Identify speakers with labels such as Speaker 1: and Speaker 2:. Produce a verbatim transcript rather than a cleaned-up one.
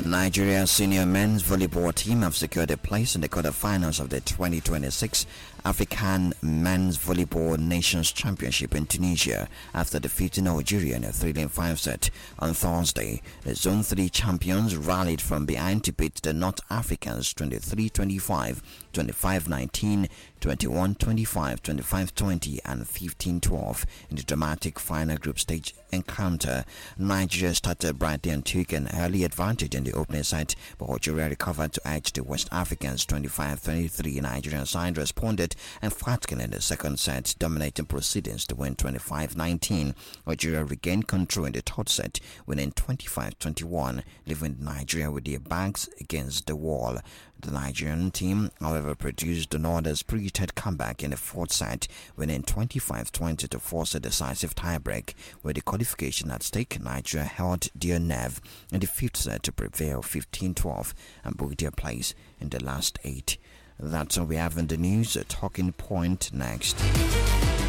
Speaker 1: Nigeria's senior men's volleyball team have secured a place in the quarterfinals of the twenty twenty-six African Men's Volleyball Nations Championship in Tunisia after defeating Nigeria in a thrilling five-set on Thursday. The Zone three champions rallied from behind to beat the North Africans twenty-three twenty-five, twenty-five nineteen, twenty-one twenty-five, twenty-five twenty and fifteen twelve in the dramatic final group stage encounter. Nigeria started brightly and took an early advantage in the opening set, but Algeria recovered to edge the West Africans twenty-five twenty-three. Nigerian side responded emphatically in the second set, dominating proceedings to win twenty-five nineteen. Algeria regained control in the third set, winning twenty-five twenty-one, leaving Nigeria with their backs against the wall. The Nigerian team, however, produced another spirited comeback in the fourth set, winning twenty-five twenty to force a decisive tiebreak. With the qualification at stake, Nigeria held their nerve in the fifth set to prevail fifteen twelve and book their place in the last eight. That's all we have in the news. A talking point next.